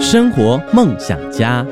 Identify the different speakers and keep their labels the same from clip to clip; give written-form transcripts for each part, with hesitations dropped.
Speaker 1: 生活梦想家。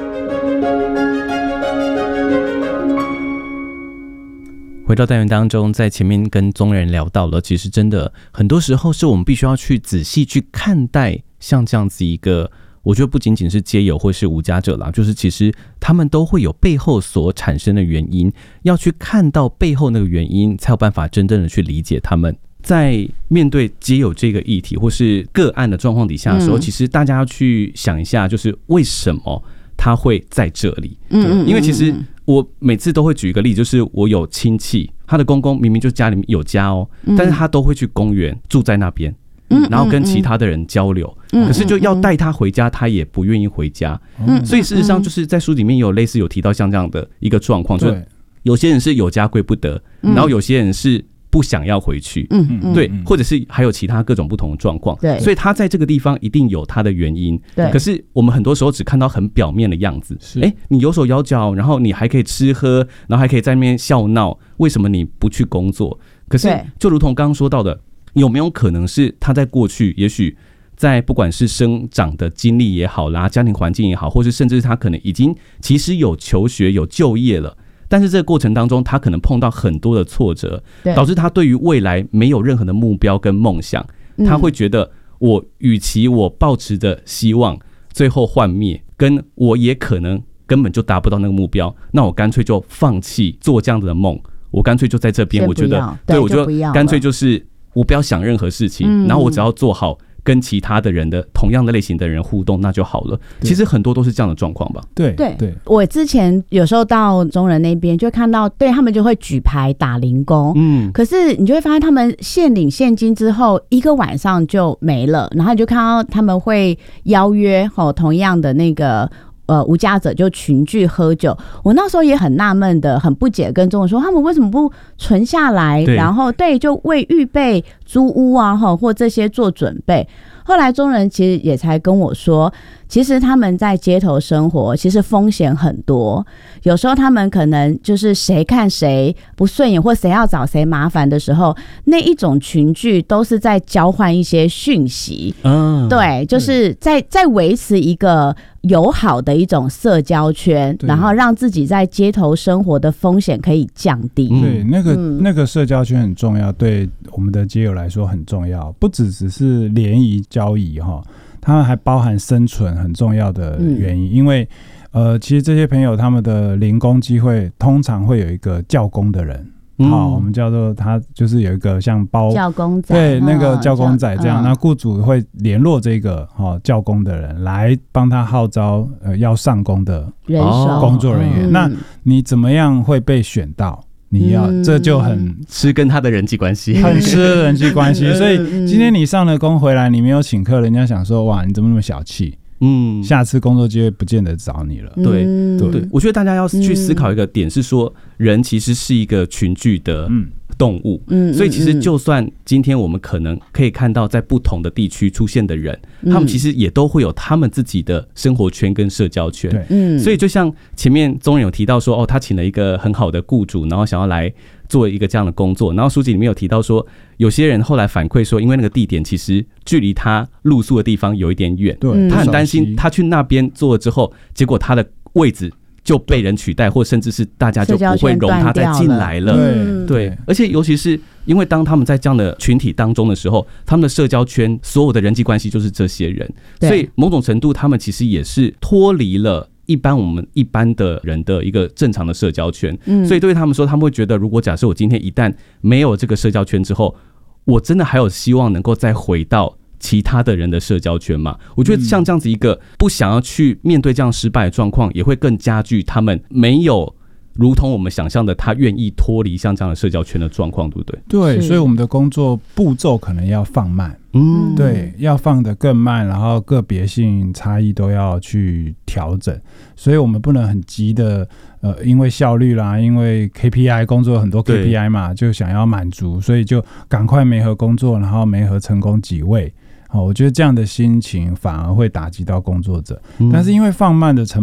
Speaker 1: 回到单元当中，在前面跟宗人聊到了，其实真的很多时候是我们必须要去仔细去看待像这样子一个，我觉得不仅仅是街友或是无家者啦，就是其实他们都会有背后所产生的原因，要去看到背后那个原因，才有办法真正的去理解他们。在面对街友这个议题或是个案的状况底下的时候，其实大家要去想一下，就是为什么他会在这里。因为其实我每次都会举一个例子，就是我有亲戚，他的公公明明就家里面有家哦，但是他都会去公园住在那边，然后跟其他的人交流，可是就要带他回家，他也不愿意回家。所以事实上就是在书里面有类似有提到像这样的一个状况，就是有些人是有家归不得，然后有些人是不想要回去，对，或者是还有其他各种不同的状况，对，所以他在这个地方一定有他的原因，对。可是我们很多时候只看到很表面的样子，你有手有脚，然后你还可以吃喝，然后还可以在那边笑闹，为什么你不去工作？可是就如同刚刚说到的，有没有可能是他在过去，也许在不管是生长的经历也好啦，家庭环境也好，或是甚至他可能已经其实有求学有就业了。但是这个过程当中，他可能碰到很多的挫折，导致他对于未来没有任何的目标跟梦想。他会觉得，与其我抱持着希望最后幻灭，跟我也可能根本就达不到那个目标，那我干脆就放弃做这样子的梦，我干脆就在这边，我觉得，对，我就干脆就是我不要想任何事情，然后我只要做好跟其他的人的同样的类型的人互动，那就好了。其实很多都是这样的状况吧。对，
Speaker 2: 我之前有时候到中人那边就看到，对，他们就会举牌打零工，可是你就会发现他们现领现金之后一个晚上就没了，然后你就看到他们会邀约同样的那个无家者就群聚喝酒。我那时候也很纳闷的，很不解，跟中人说他们为什么不存下来，然后就为预备租屋啊或这些做准备。后来中人其实也才跟我说，其实他们在街头生活其实风险很多，有时候他们可能就是谁看谁不顺眼或谁要找谁麻烦的时候，那一种群聚都是在交换一些讯息，对，就是在维持一个友好的一种社交圈，然后让自己在街头生活的风险可以降低。
Speaker 3: 对，那个社交圈很重要，对我们的街友来说很重要，不只是联谊交易它还包含生存很重要的原因，因为其实这些朋友他们的零工机会通常会有一个教工的人，我们叫做他就是有一个像教工仔，对，那个教工仔这样，那雇主会联络这个教工的人来帮他号召要上工的工作人员。那你怎么样会被选到？你要这就很
Speaker 1: 吃跟他的人际关系，
Speaker 3: 很吃人际关系。所以今天你上了工回来，你没有请客，人家想说哇，你怎么那么小气？下次工作机会不见得找你了。
Speaker 1: 对，我觉得大家要去思考一个点是说，人其实是一个群聚的动物，所以其实就算今天我们可能可以看到在不同的地区出现的人，他们其实也都会有他们自己的生活圈跟社交圈。所以就像前面宗人有提到说，他请了一个很好的雇主，然后想要来做一个这样的工作，然后书籍里面有提到说，有些人后来反馈说，因为那个地点其实距离他露宿的地方有一点远，他很担心他去那边做了之后，结果他的位置就被人取代，或甚至是大家就不会容他再进来了。对，而且尤其是因为当他们在这样的群体当中的时候，他们的社交圈所有的人际关系就是这些人，所以某种程度他们其实也是脱离了我们一般的人的一个正常的社交圈。所以对他们说，他们会觉得，如果假设我今天一旦没有这个社交圈之后，我真的还有希望能够再回到其他的人的社交圈嘛？我觉得像这样子一个不想要去面对这样失败的状况，也会更加剧他们没有如同我们想象的他愿意脱离像这样的社交圈的状况，对不对？
Speaker 3: 对，所以我们的工作步骤可能要放慢，对，要放得更慢，然后个别性差异都要去调整，所以我们不能很急的因为效率啦，因为 KPI 工作有很多 KPI 嘛，就想要满足，所以就赶快媒合工作，然后媒合成功几位。我觉得这样的心情反而会打击到工作者，但是因为放慢的成